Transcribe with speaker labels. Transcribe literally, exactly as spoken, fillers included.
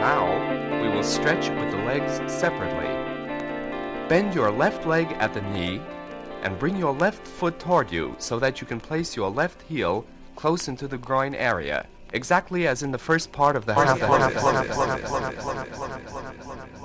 Speaker 1: Now, we will stretch with the legs separately. Bend your left leg at the knee and bring your left foot toward you so that you can place your left heel close into the groin area, exactly as in the first part of the half.